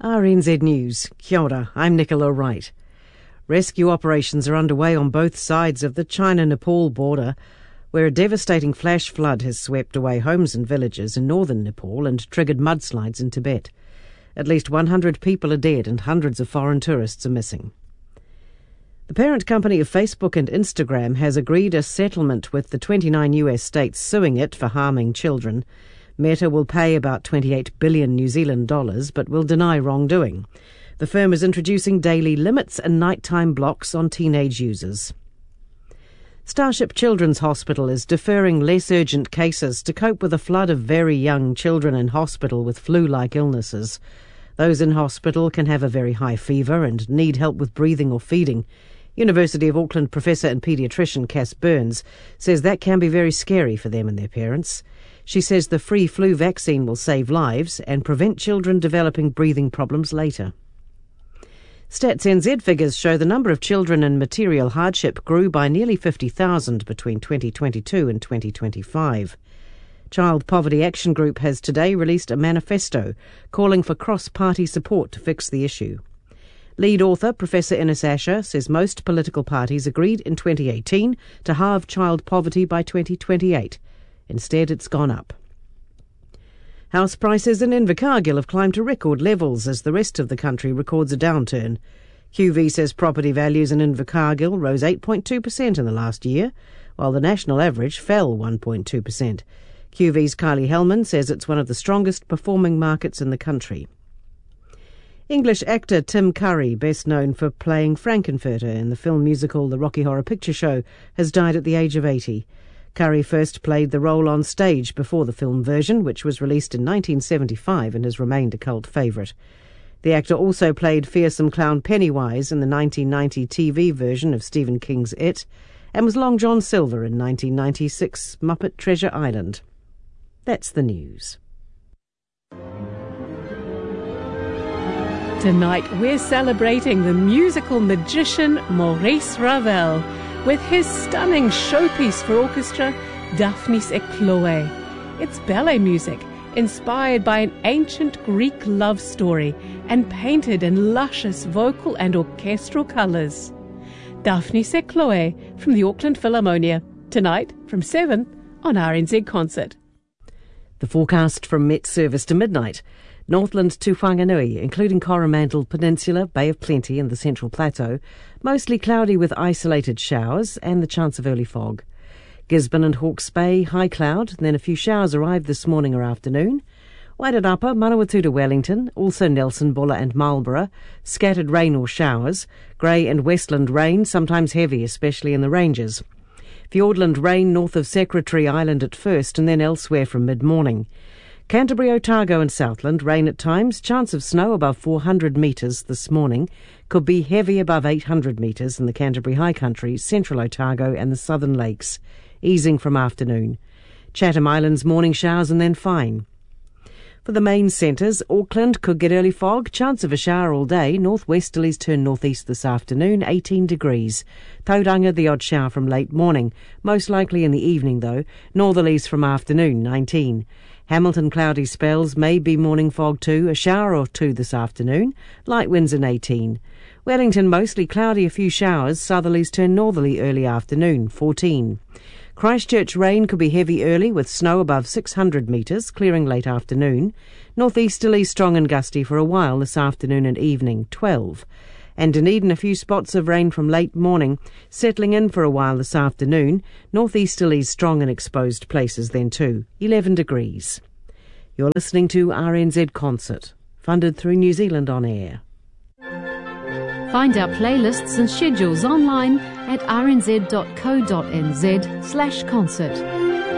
RNZ News. Kia ora, I'm Nicola Wright. Rescue operations are underway on both sides of the China-Nepal border, where a devastating flash flood has swept away homes and villages in northern Nepal and triggered mudslides in Tibet. At least 100 people are dead and hundreds of foreign tourists are missing. The parent company of Facebook and Instagram has agreed a settlement with the 29 US states suing it for harming children. Meta will pay about 28 billion New Zealand dollars but will deny wrongdoing. The firm is introducing daily limits and nighttime blocks on teenage users. Starship Children's Hospital is deferring less urgent cases to cope with a flood of very young children in hospital with flu-like illnesses. Those in hospital can have a very high fever and need help with breathing or feeding. University of Auckland professor and paediatrician Cass Burns says that can be very scary for them and their parents. She says the free flu vaccine will save lives and prevent children developing breathing problems later. Stats NZ figures show the number of children in material hardship grew by nearly 50,000 between 2022 and 2025. Child Poverty Action Group has today released a manifesto calling for cross-party support to fix the issue. Lead author Professor Ines Asher says most political parties agreed in 2018 to halve child poverty by 2028. Instead, it's gone up. House prices in Invercargill have climbed to record levels as the rest of the country records a downturn. QV says property values in Invercargill rose 8.2% in the last year, while the national average fell 1.2%. QV's Kylie Hellman says it's one of the strongest performing markets in the country. English actor Tim Curry, best known for playing Frankenfurter in the film musical The Rocky Horror Picture Show, has died at the age of 80. Curry first played the role on stage before the film version, which was released in 1975 and has remained a cult favourite. The actor also played fearsome clown Pennywise in the 1990 TV version of Stephen King's It, and was Long John Silver in 1996's Muppet Treasure Island. That's the news. Tonight we're celebrating the musical magician Maurice Ravel with his stunning showpiece for orchestra, Daphnis et Chloe. It's ballet music inspired by an ancient Greek love story and painted in luscious vocal and orchestral colours. Daphnis et Chloe from the Auckland Philharmonia, tonight from 7 on RNZ Concert. The forecast from Met Service to midnight. Northland to Whanganui, including Coromandel Peninsula, Bay of Plenty and the Central Plateau, mostly cloudy with isolated showers and the chance of early fog. Gisborne and Hawke's Bay, high cloud, then a few showers arrived this morning or afternoon. Wairarapa, Manawatu to Wellington, also Nelson, Buller and Marlborough, scattered rain or showers, grey and westland rain, sometimes heavy, especially in the ranges. Fiordland rain north of Secretary Island at first and then elsewhere from mid-morning. Canterbury, Otago and Southland, rain at times, chance of snow above 400 metres this morning, could be heavy above 800 metres in the Canterbury High Country, Central Otago and the Southern Lakes, easing from afternoon. Chatham Islands, morning showers and then fine. For the main centres, Auckland could get early fog, chance of a shower all day, northwesterlies turn northeast this afternoon, 18 degrees. Tauranga, the odd shower from late morning, most likely in the evening though, northerlies from afternoon, 19. Hamilton, cloudy spells, may be morning fog too, a shower or two this afternoon, light winds in 18. Wellington, mostly cloudy, a few showers, southerlies turn northerly early afternoon, 14. Christchurch, rain could be heavy early with snow above 600 metres, clearing late afternoon. Northeasterly, strong and gusty for a while this afternoon and evening, 12. And Dunedin, a few spots of rain from late morning, settling in for a while this afternoon. Northeasterlies, strong in exposed places then too, 11 degrees. You're listening to RNZ Concert, funded through New Zealand On Air. Find our playlists and schedules online at rnz.co.nz/concert.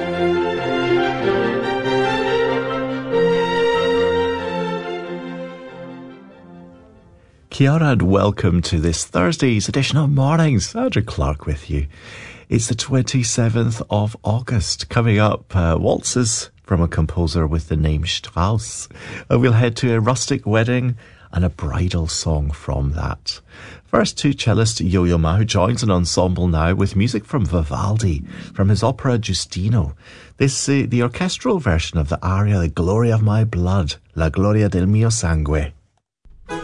Kia ora and welcome to this Thursday's edition of Mornings. Andrew Clark with you. It's the 27th of August. Coming up, waltzes from a composer with the name Strauss. And we'll head to a rustic wedding and a bridal song from that. First, to cellist Yo-Yo Ma, who joins an ensemble now with music from Vivaldi, from his opera Giustino. This the orchestral version of the aria, The Glory of My Blood, La Gloria del Mio Sangue.